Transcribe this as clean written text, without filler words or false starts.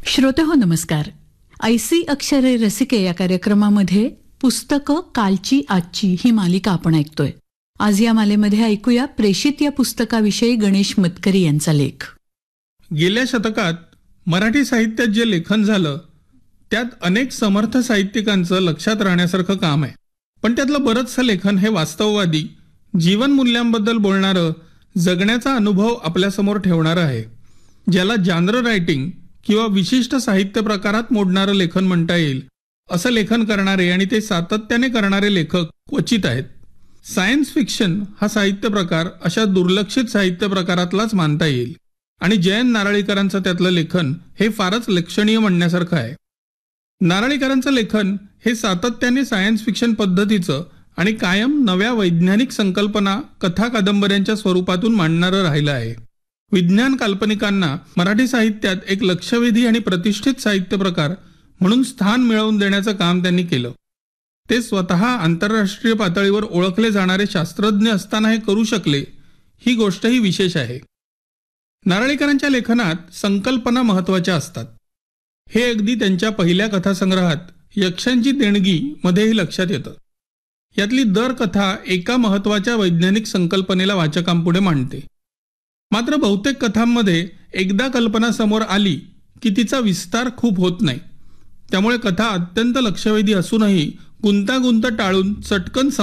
श्रोतेहो नमस्कार. ऐसी अक्षरे रसिके या कार्यक्रमामध्ये पुस्तकं कालची आजची ही मालिका आपण ऐकतोय. आज या मालेमध्ये ऐकूया प्रेषित या पुस्तकाविषयी गणेश मतकरी यांचा लेख. गेल्या शतकात मराठी साहित्यात जे लेखन झालं त्यात अनेक समर्थ साहित्यिकांचं लक्षात राहण्यासारखं काम आहे. पण त्यातलं बरंचसं लेखन हे वास्तववादी, जीवनमूल्यांबद्दल बोलणारं, जगण्याचा अनुभव आपल्यासमोर ठेवणारं आहे. ज्याला जॉनर रायटिंग किंवा विशिष्ट साहित्य प्रकारात मोडणारं लेखन म्हणता येईल असं लेखन करणारे आणि ते सातत्याने करणारे लेखक क्वचित आहेत. सायन्स फिक्शन हा साहित्य प्रकार अशा दुर्लक्षित साहित्य प्रकारातलाच मानता येईल आणि जयंत नारळीकरांचं त्यातलं लेखन हे फारच लक्षणीय म्हणण्यासारखं आहे. नारळीकरांचं लेखन हे सातत्याने सायन्स फिक्शन पद्धतीचं आणि कायम नव्या वैज्ञानिक संकल्पना, कथा, कादंबऱ्यांच्या स्वरूपातून मांडणारं राहिलं आहे. विज्ञान काल्पनिकांना मराठी साहित्यात एक लक्षवेधी आणि प्रतिष्ठित साहित्य प्रकार म्हणून स्थान मिळवून देण्याचं काम त्यांनी केलं. ते स्वतः आंतरराष्ट्रीय पातळीवर ओळखले जाणारे शास्त्रज्ञ असताना हे करू शकले, ही गोष्टही विशेष आहे. नारळीकरांच्या लेखनात संकल्पना महत्त्वाच्या असतात. हे अगदी त्यांच्या पहिल्या कथासंग्रहात यक्षांची देणगी मध्येही लक्षात येतं. यातली दर कथा एका महत्त्वाच्या वैज्ञानिक संकल्पनेला वाचकांपुढे मांडते. मात्र बहुतेक कथांमध्ये एकदा कल्पना समोर आली की तिचा विस्तार खूप होत नाही. त्यामुळे कथा अत्यंत लक्षवेधी असूनही गुंतागुंत टाळून चटकन